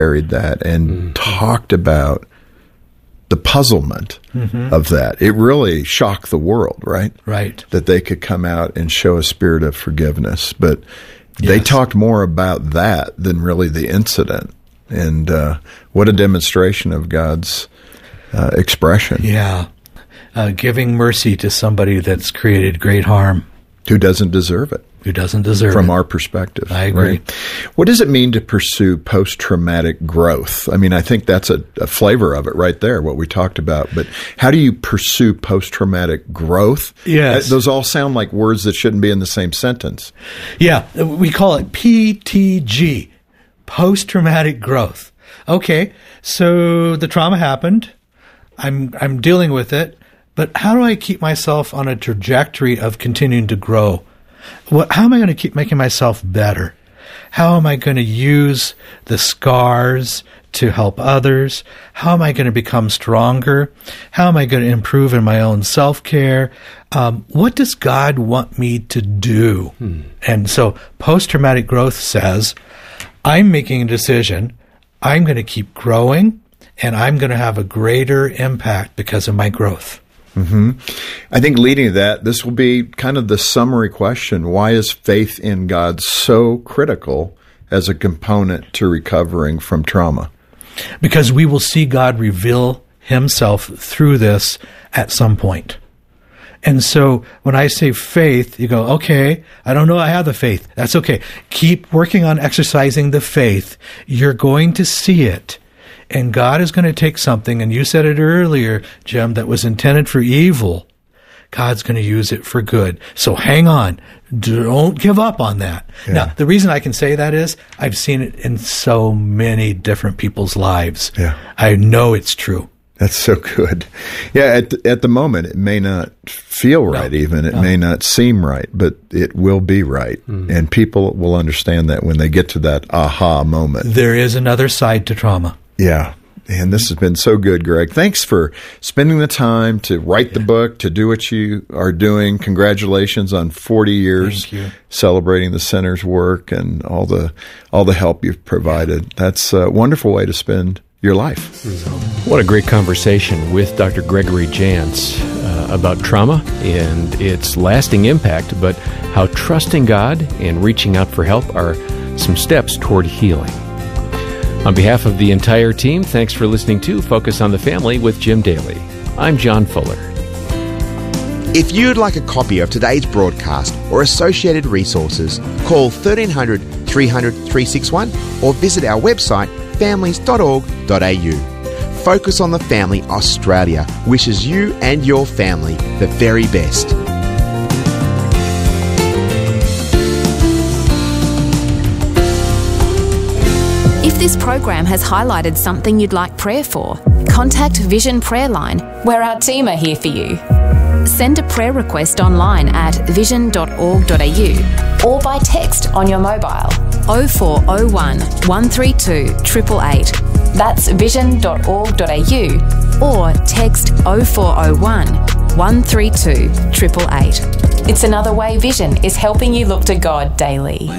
carried that and talked about the puzzlement of that. It really shocked the world, right? Right. That they could come out and show a spirit of forgiveness. But they talked more about that than really the incident. And what a demonstration of God's expression. Yeah. Giving mercy to somebody that's created great harm. Who doesn't deserve it. Who doesn't deserve it. From our perspective. I agree. Right? What does it mean to pursue post-traumatic growth? I mean, I think that's a flavor of it right there, what we talked about. But how do you pursue post-traumatic growth? Yes. Those all sound like words that shouldn't be in the same sentence. Yeah. We call it PTG, post-traumatic growth. Okay. So the trauma happened. I'm dealing with it. But how do I keep myself on a trajectory of continuing to grow? How am I going to keep making myself better? How am I going to use the scars to help others? How am I going to become stronger? How am I going to improve in my own self-care? What does God want me to do? And so post-traumatic growth says, I'm making a decision. I'm going to keep growing, and I'm going to have a greater impact because of my growth. I think leading to that, this will be kind of the summary question. Why is faith in God so critical as a component to recovering from trauma? Because we will see God reveal himself through this at some point. And so when I say faith, you go, okay, I don't know I have the faith. That's okay. Keep working on exercising the faith. You're going to see it. And God is going to take something, and you said it earlier, Jim, that was intended for evil. God's going to use it for good. So hang on. Don't give up on that. Yeah. Now, the reason I can say that is I've seen it in so many different people's lives. Yeah. I know it's true. That's so good. Yeah, at the moment, it may not feel right even. It may not seem right, but it will be right. And people will understand that when they get to that aha moment. There is another side to trauma. Yeah. And this has been so good, Greg. Thanks for spending the time to write the book, to do what you are doing. Congratulations on 40 years celebrating the center's work and all the help you've provided. That's a wonderful way to spend your life. What a great conversation with Dr. Gregory Jantz about trauma and its lasting impact, but how trusting God and reaching out for help are some steps toward healing. On behalf of the entire team, thanks for listening to Focus on the Family with Jim Daly. I'm John Fuller. If you'd like a copy of today's broadcast or associated resources, call 1300 300 361 or visit our website families.org.au. Focus on the Family Australia wishes you and your family the very best. If this program has highlighted something you'd like prayer for, contact Vision Prayer Line, where our team are here for you. Send a prayer request online at vision.org.au or by text on your mobile 0401 132 888. That's vision.org.au or text 0401 132 888. It's another way Vision is helping you look to God daily.